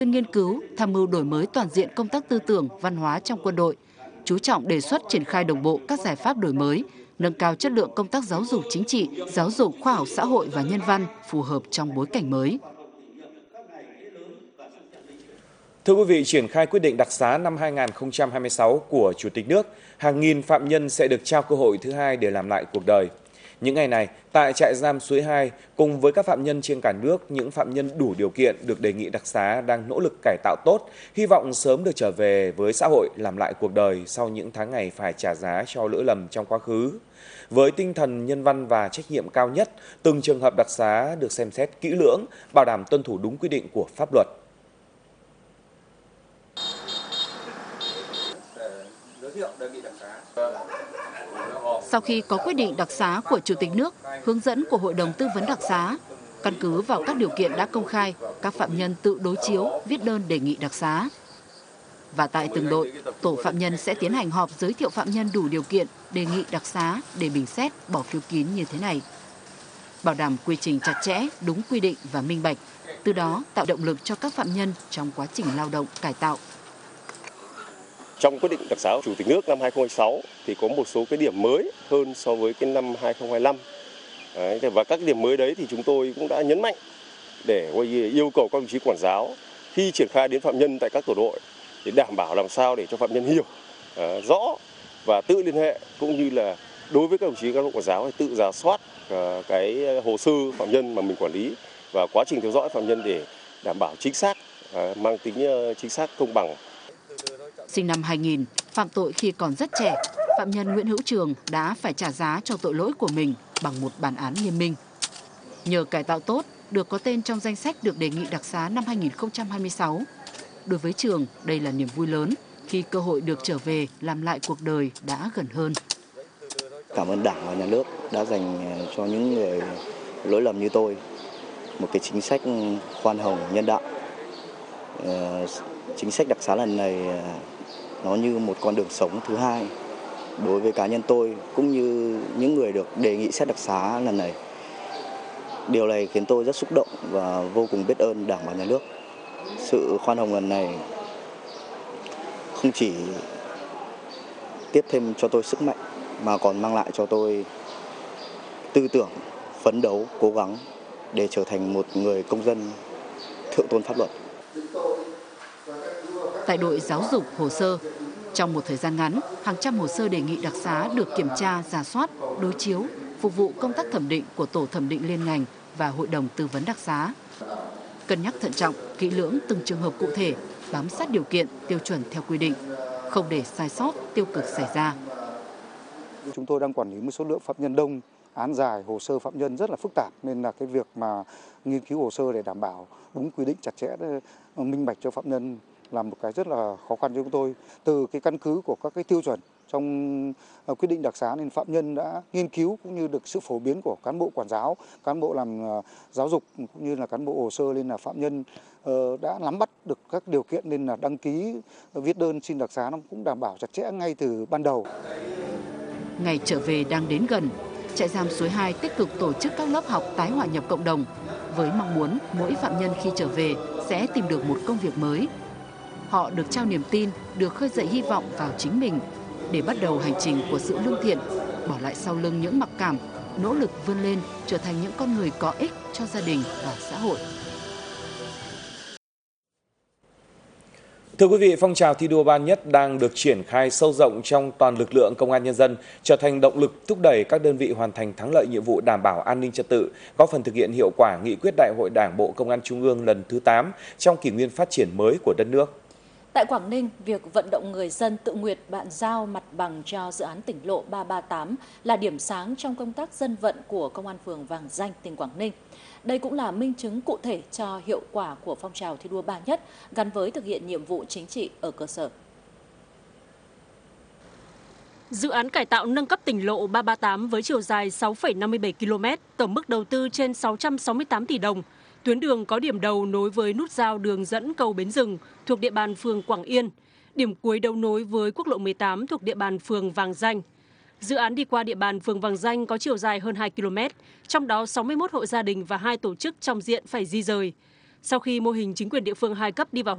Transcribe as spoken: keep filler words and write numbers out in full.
Nghiên cứu, tham mưu đổi mới toàn diện công tác tư tưởng, văn hóa trong quân đội, chú trọng đề xuất triển khai đồng bộ các giải pháp đổi mới, nâng cao chất lượng công tác giáo dục chính trị, giáo dục khoa học xã hội và nhân văn phù hợp trong bối cảnh mới. Thưa quý vị, triển khai quyết định đặc xá năm hai nghìn không trăm hai mươi sáu của Chủ tịch nước, hàng nghìn phạm nhân sẽ được trao cơ hội thứ hai để làm lại cuộc đời. Những ngày này, tại trại giam Suối hai, cùng với các phạm nhân trên cả nước, những phạm nhân đủ điều kiện được đề nghị đặc xá đang nỗ lực cải tạo tốt, hy vọng sớm được trở về với xã hội, làm lại cuộc đời sau những tháng ngày phải trả giá cho lỗi lầm trong quá khứ. Với tinh thần nhân văn và trách nhiệm cao nhất, từng trường hợp đặc xá được xem xét kỹ lưỡng, bảo đảm tuân thủ đúng quy định của pháp luật. Sau khi có quyết định đặc xá của Chủ tịch nước, hướng dẫn của Hội đồng Tư vấn đặc xá, căn cứ vào các điều kiện đã công khai, các phạm nhân tự đối chiếu, viết đơn đề nghị đặc xá. Và tại từng đội, tổ phạm nhân sẽ tiến hành họp giới thiệu phạm nhân đủ điều kiện đề nghị đặc xá để bình xét, bỏ phiếu kín như thế này. Bảo đảm quy trình chặt chẽ, đúng quy định và minh bạch, từ đó tạo động lực cho các phạm nhân trong quá trình lao động, cải tạo. Trong quyết định đặc xá của Chủ tịch nước năm hai nghìn không trăm hai mươi sáu thì có một số cái điểm mới hơn so với cái năm hai nghìn không trăm hai mươi lăm. Đấy, và các điểm mới đấy thì chúng tôi cũng đã nhấn mạnh để yêu cầu các đồng chí quản giáo khi triển khai đến phạm nhân tại các tổ đội để đảm bảo làm sao để cho phạm nhân hiểu uh, rõ và tự liên hệ, cũng như là đối với các đồng chí cán bộ quản giáo thì tự rà soát uh, cái hồ sơ phạm nhân mà mình quản lý và quá trình theo dõi phạm nhân để đảm bảo chính xác, uh, mang tính uh, chính xác, công bằng. Sinh năm hai nghìn, phạm tội khi còn rất trẻ, phạm nhân Nguyễn Hữu Trường đã phải trả giá cho tội lỗi của mình bằng một bản án nghiêm minh. Nhờ cải tạo tốt, được có tên trong danh sách được đề nghị đặc xá năm hai nghìn không trăm hai mươi sáu. Đối với Trường, đây là niềm vui lớn khi cơ hội được trở về làm lại cuộc đời đã gần hơn. Cảm ơn Đảng và Nhà nước đã dành cho những người lỗi lầm như tôi một cái chính sách khoan hồng nhân đạo. Chính sách đặc xá lần này nó như một con đường sống thứ hai đối với cá nhân tôi cũng như những người được đề nghị xét đặc xá lần này. Điều này khiến tôi rất xúc động và vô cùng biết ơn Đảng và Nhà nước. Sự khoan hồng lần này không chỉ tiếp thêm cho tôi sức mạnh mà còn mang lại cho tôi tư tưởng, phấn đấu, cố gắng để trở thành một người công dân thượng tôn pháp luật. Tại đội giáo dục hồ sơ, trong một thời gian ngắn, hàng trăm hồ sơ đề nghị đặc xá được kiểm tra, rà soát, đối chiếu, phục vụ công tác thẩm định của tổ thẩm định liên ngành và Hội đồng Tư vấn đặc xá. Cân nhắc thận trọng, kỹ lưỡng từng trường hợp cụ thể, bám sát điều kiện, tiêu chuẩn theo quy định, không để sai sót, tiêu cực xảy ra. Chúng tôi đang quản lý một số lượng phạm nhân đông, án dài, hồ sơ phạm nhân rất là phức tạp, nên là cái việc mà nghiên cứu hồ sơ để đảm bảo đúng quy định chặt chẽ, minh bạch cho phạm nhân là một cái rất là khó khăn cho chúng tôi. Từ cái căn cứ của các cái tiêu chuẩn trong quyết định đặc xá nên phạm nhân đã nghiên cứu cũng như được sự phổ biến của cán bộ quản giáo, cán bộ làm giáo dục cũng như là cán bộ hồ sơ, nên là phạm nhân đã nắm bắt được các điều kiện nên là đăng ký viết đơn xin đặc xá nó cũng đảm bảo chặt chẽ ngay từ ban đầu. Ngày trở về đang đến gần, trại giam Suối hai tích cực tổ chức các lớp học tái hòa nhập cộng đồng với mong muốn mỗi phạm nhân khi trở về sẽ tìm được một công việc mới. Họ được trao niềm tin, được khơi dậy hy vọng vào chính mình để bắt đầu hành trình của sự lương thiện, bỏ lại sau lưng những mặc cảm, nỗ lực vươn lên trở thành những con người có ích cho gia đình và xã hội. Thưa quý vị, phong trào thi đua ba nhất đang được triển khai sâu rộng trong toàn lực lượng công an nhân dân, trở thành động lực thúc đẩy các đơn vị hoàn thành thắng lợi nhiệm vụ đảm bảo an ninh trật tự, góp phần thực hiện hiệu quả nghị quyết Đại hội Đảng bộ Công an Trung ương lần thứ tám trong kỷ nguyên phát triển mới của đất nước. Tại Quảng Ninh, việc vận động người dân tự nguyện bàn giao mặt bằng cho dự án tỉnh lộ ba ba tám là điểm sáng trong công tác dân vận của Công an phường Vàng Ranh, tỉnh Quảng Ninh. Đây cũng là minh chứng cụ thể cho hiệu quả của phong trào thi đua ba nhất gắn với thực hiện nhiệm vụ chính trị ở cơ sở. Dự án cải tạo nâng cấp tỉnh lộ ba ba tám với chiều dài sáu phẩy năm mươi bảy ki lô mét, tổng mức đầu tư trên sáu trăm sáu mươi tám tỷ đồng. Tuyến đường có điểm đầu nối với nút giao đường dẫn cầu Bến Rừng thuộc địa bàn phường Quảng Yên, điểm cuối đấu nối với quốc lộ mười tám thuộc địa bàn phường Vàng Ranh. Dự án đi qua địa bàn phường Vàng Ranh có chiều dài hơn hai ki lô mét, trong đó sáu mươi mốt hộ gia đình và hai tổ chức trong diện phải di rời. Sau khi mô hình chính quyền địa phương hai cấp đi vào